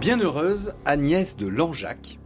bienheureuse Agnès de Langeac.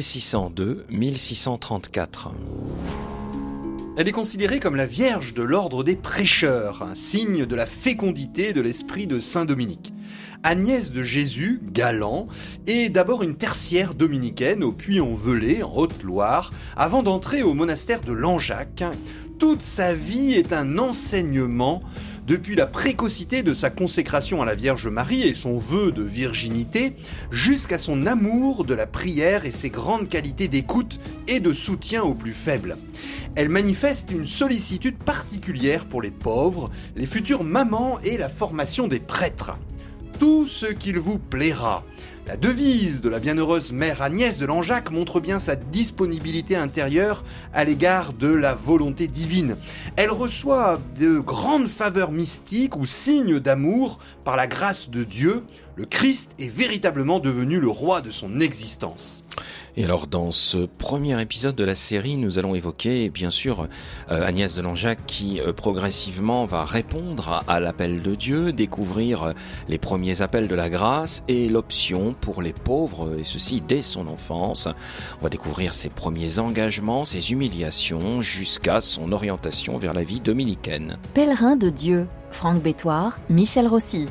1602-1634. Elle est considérée comme la Vierge de l'ordre des prêcheurs, un signe de la fécondité de l'esprit de Saint Dominique. Agnès de Jésus, Galant, est d'abord une tertiaire dominicaine au Puy-en-Velay, en Haute-Loire, avant d'entrer au monastère de Langeac. Toute sa vie est un enseignement, depuis la précocité de sa consécration à la Vierge Marie et son vœu de virginité, jusqu'à son amour de la prière et ses grandes qualités d'écoute et de soutien aux plus faibles. Elle manifeste une sollicitude particulière pour les pauvres, les futures mamans et la formation des prêtres. Tout ce qu'il vous plaira. La devise de la bienheureuse mère Agnès de Langeac montre bien sa disponibilité intérieure à l'égard de la volonté divine. Elle reçoit de grandes faveurs mystiques ou signes d'amour par la grâce de Dieu. Le Christ est véritablement devenu le roi de son existence. Et alors dans ce premier épisode de la série, nous allons évoquer bien sûr Agnès de Langeac qui progressivement va répondre à l'appel de Dieu, découvrir les premiers appels de la grâce et l'option pour les pauvres, et ceci dès son enfance. On va découvrir ses premiers engagements, ses humiliations, jusqu'à son orientation vers la vie dominicaine. Pèlerin de Dieu, Franck Bétoir, Michel Rossi.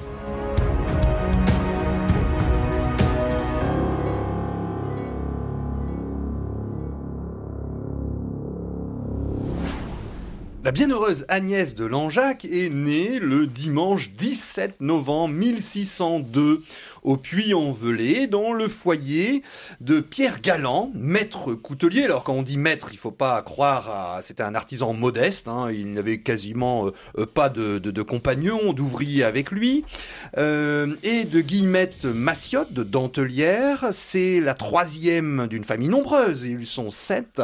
La bienheureuse Agnès de Langeac est née le dimanche 17 novembre 1602 au Puy-en-Velay, dans le foyer de Pierre Galant, maître coutelier. Alors quand on dit maître, il faut pas croire c'était un artisan modeste, il n'avait quasiment pas de compagnons, d'ouvriers avec lui, et de Guillemette Massiotte, de dentelière. C'est la troisième d'une famille nombreuse, ils sont 7.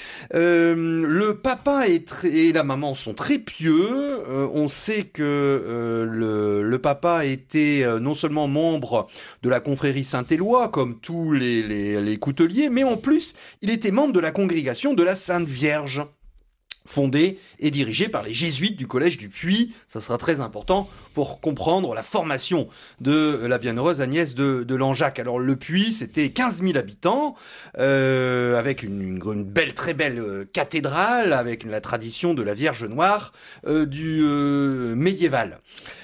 Le papa et la maman sont très pieux. On sait que le papa était non seulement membre de la confrérie Saint-Éloi, comme tous les couteliers, mais en plus, il était membre de la congrégation de la Sainte Vierge, fondée et dirigée par les jésuites du collège du Puy. Ça sera très important pour comprendre la formation de la bienheureuse Agnès de Langeac. Alors le Puy, c'était 15 000 habitants, avec une belle, très belle cathédrale, avec la tradition de la Vierge Noire du médiéval.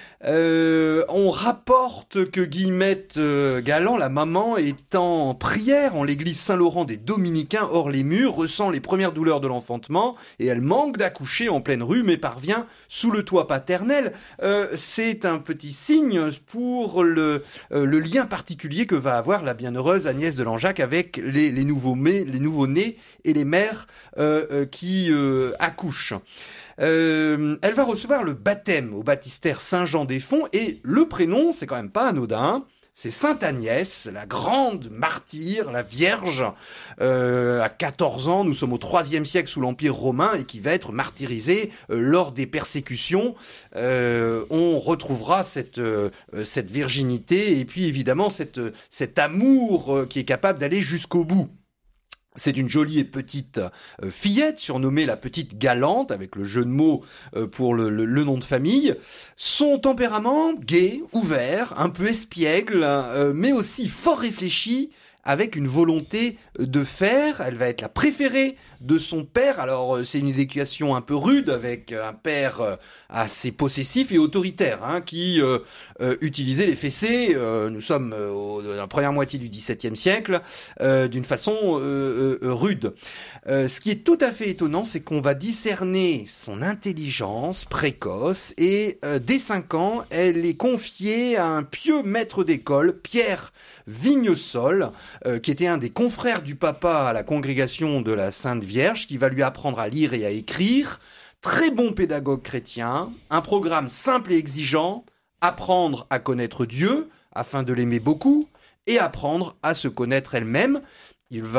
On rapporte que Guillemette Galant, la maman, étant en prière en l'église Saint-Laurent des Dominicains hors les murs, ressent les premières douleurs de l'enfantement et elle manque d'accoucher en pleine rue mais parvient sous le toit paternel. C'est un petit signe pour le lien particulier que va avoir la bienheureuse Agnès de Langeac avec les nouveau-nés et les mères qui accouchent. Elle va recevoir le baptême au baptistère Saint-Jean-des-Fonts et le prénom, c'est quand même pas anodin, c'est Sainte Agnès, la grande martyre, la Vierge, à 14 ans, nous sommes au IIIe siècle sous l'Empire romain et qui va être martyrisée lors des persécutions. On retrouvera cette virginité et puis évidemment cet amour qui est capable d'aller jusqu'au bout. C'est une jolie et petite fillette, surnommée la petite Galante, avec le jeu de mots pour le nom de famille. Son tempérament, gai, ouvert, un peu espiègle, mais aussi fort réfléchi, avec une volonté de faire. Elle va être la préférée de son père. Alors c'est une éducation un peu rude, avec un père assez possessif et autoritaire, qui utilisait les fessées. Nous sommes dans la première moitié du XVIIe siècle, d'une façon rude. Ce qui est tout à fait étonnant, c'est qu'on va discerner son intelligence précoce et dès 5 ans, elle est confiée à un pieux maître d'école, Pierre Vignesol, qui était un des confrères du papa à la congrégation de la Sainte Vierge, qui va lui apprendre à lire et à écrire. Très bon pédagogue chrétien, un programme simple et exigeant, apprendre à connaître Dieu afin de l'aimer beaucoup et apprendre à se connaître elle-même. Il va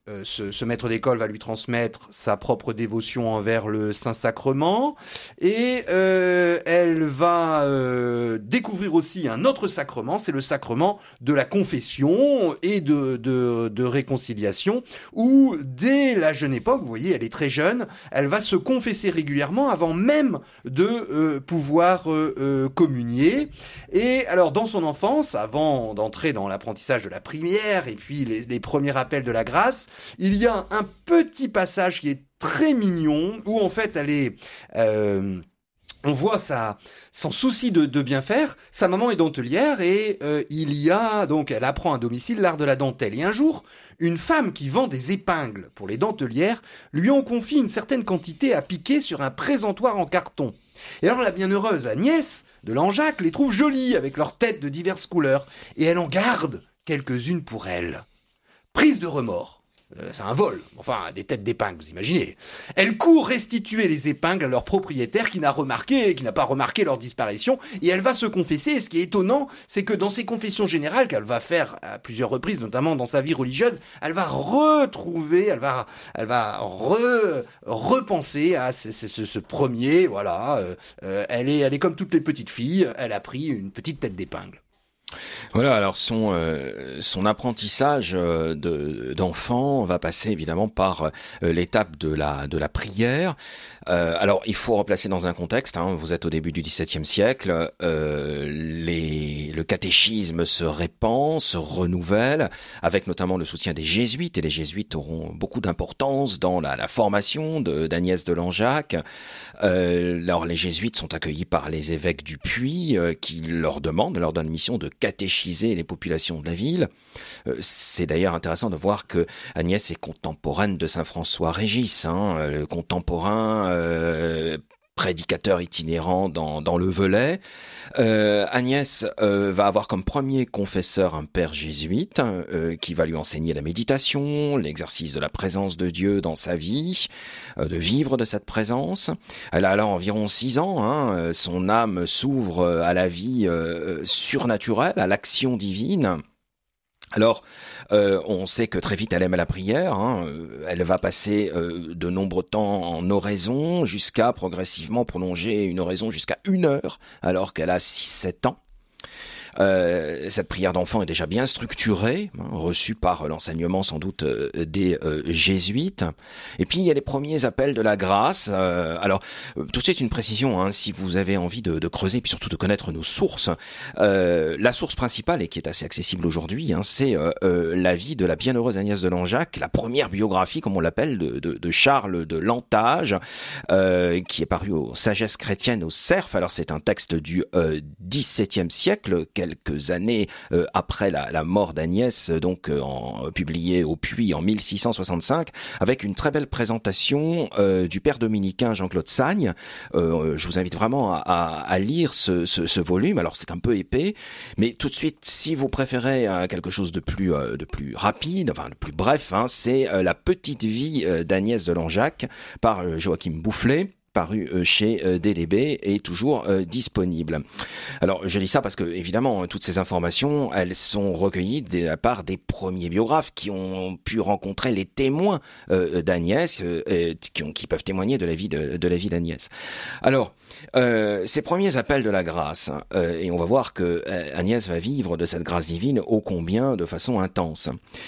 ce maître d'école va lui transmettre sa propre dévotion envers le Saint-Sacrement et elle va découvrir aussi un autre sacrement, c'est le sacrement de la confession et de réconciliation, où dès la jeune époque, vous voyez, elle est très jeune, elle va se confesser régulièrement avant même de pouvoir communier. Et alors dans son enfance, avant d'entrer dans l'apprentissage de la prière et puis les premiers appels de la grâce, il y a un petit passage qui est très mignon où en fait elle est on voit son souci de bien faire. Sa maman est dentelière et elle apprend à domicile l'art de la dentelle. Et un jour, une femme qui vend des épingles pour les dentelières lui en confie une certaine quantité à piquer sur un présentoir en carton. Et alors la bienheureuse Agnès de Langeac les trouve jolies avec leurs têtes de diverses couleurs et elle en garde quelques-unes pour elle. Prise de remords. C'est un vol, enfin des têtes d'épingles, vous imaginez. Elle court restituer les épingles à leur propriétaire qui n'a pas remarqué leur disparition, et elle va se confesser. Et ce qui est étonnant, c'est que dans ses confessions générales qu'elle va faire à plusieurs reprises, notamment dans sa vie religieuse, elle va repenser à ce premier, voilà. Elle est comme toutes les petites filles, elle a pris une petite tête d'épingle. Voilà, alors son apprentissage d'enfant va passer évidemment par l'étape de la prière. Alors il faut replacer dans un contexte, vous êtes au début du XVIIe siècle, le catéchisme se répand, se renouvelle, avec notamment le soutien des jésuites, et les jésuites auront beaucoup d'importance dans la formation d'Agnès de Langeac. Alors les jésuites sont accueillis par les évêques du Puy, qui leur donnent mission de catéchiser les populations de la ville. C'est d'ailleurs intéressant de voir que Agnès est contemporaine de saint François Régis, le contemporain prédicateur itinérant dans le Velay. Agnès va avoir comme premier confesseur un père jésuite qui va lui enseigner la méditation, l'exercice de la présence de Dieu dans sa vie, de vivre de cette présence. Elle a alors environ 6 ans, son âme s'ouvre à la vie surnaturelle, à l'action divine. Alors, on sait que très vite elle aime la prière, elle va passer de nombreux temps en oraison jusqu'à progressivement prolonger une oraison jusqu'à 1 heure alors qu'elle a 6-7 ans. Cette prière d'enfant est déjà bien structurée, reçue par l'enseignement sans doute des jésuites. Et puis il y a les premiers appels de la grâce. Alors tout de suite une précision, si vous avez envie de creuser et puis surtout de connaître nos sources. La source principale et qui est assez accessible aujourd'hui, c'est la vie de la bienheureuse Agnès de Langeac, la première biographie comme on l'appelle de Charles de Lantage, qui est paru aux Sagesses chrétiennes au Cerf. Alors c'est un texte du XVIIe siècle, quelques années après la mort d'Agnès, donc publié au Puy en 1665, avec une très belle présentation du père dominicain Jean-Claude Sagne. Je vous invite vraiment à lire ce volume. Alors c'est un peu épais, mais tout de suite, si vous préférez quelque chose de plus rapide, enfin de plus bref, c'est La petite vie d'Agnès de Langeac par Joachim Boufflet, paru chez DDB et toujours disponible. Alors je dis ça parce que évidemment toutes ces informations elles sont recueillies de la part des premiers biographes qui ont pu rencontrer les témoins d'Agnès, qui peuvent témoigner de la vie d'Agnès. Alors ces premiers appels de la grâce, et on va voir que Agnès va vivre de cette grâce divine ô combien de façon intense.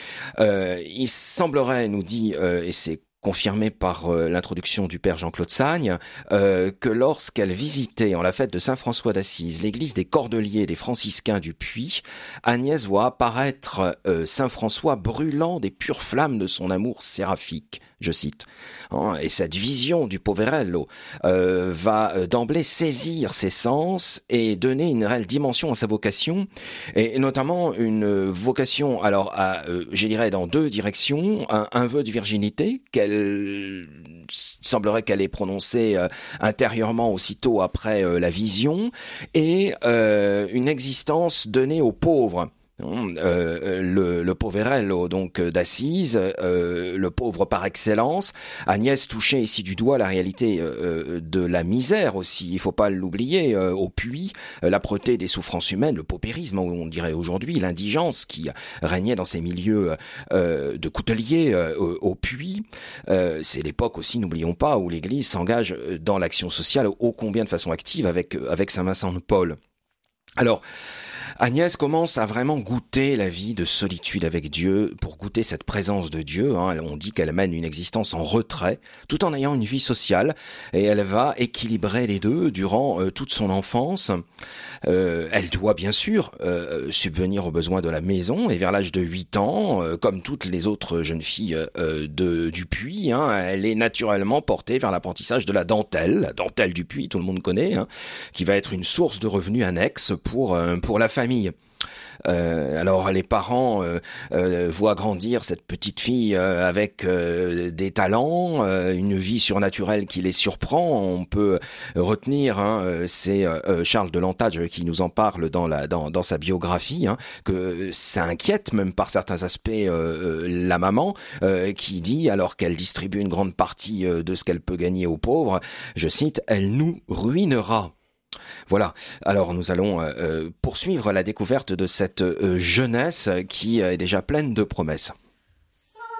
Il semblerait, nous dit, et c'est confirmé par l'introduction du père Jean-Claude Sagne, que lorsqu'elle visitait en la fête de Saint-François d'Assise l'église des Cordeliers des franciscains du Puy, Agnès voit apparaître Saint-François brûlant des pures flammes de son amour séraphique, je cite. Et cette vision du Poverello va d'emblée saisir ses sens et donner une réelle dimension à sa vocation, et notamment une vocation, alors je dirais dans 2 directions, un vœu de virginité qu'elle semblerait qu'elle ait prononcé intérieurement aussitôt après la vision, et une existence donnée aux pauvres. le poverello donc d'Assise, le pauvre par excellence. Agnès touchait ici du doigt la réalité de la misère aussi, il faut pas l'oublier, au puits, l'âpreté des souffrances humaines, le paupérisme on dirait aujourd'hui, l'indigence qui régnait dans ces milieux de couteliers au puits. C'est l'époque aussi, n'oublions pas, où l'Église s'engage dans l'action sociale ô combien de façon active avec Saint-Vincent de Paul. Alors, Agnès commence à vraiment goûter la vie de solitude avec Dieu, pour goûter cette présence de Dieu. On dit qu'elle mène une existence en retrait, tout en ayant une vie sociale, et elle va équilibrer les deux durant toute son enfance. Elle doit bien sûr subvenir aux besoins de la maison, et vers l'âge de 8 ans, comme toutes les autres jeunes filles du Puy, elle est naturellement portée vers l'apprentissage de la dentelle du Puy, tout le monde connaît, qui va être une source de revenus annexe pour la famille. Alors les parents voient grandir cette petite fille avec des talents, une vie surnaturelle qui les surprend. On peut retenir, c'est Charles de Lantage qui nous en parle dans sa biographie, que ça inquiète même par certains aspects la maman, qui dit, alors qu'elle distribue une grande partie de ce qu'elle peut gagner aux pauvres, je cite, « Elle nous ruinera ». Voilà, alors nous allons poursuivre la découverte de cette jeunesse qui est déjà pleine de promesses.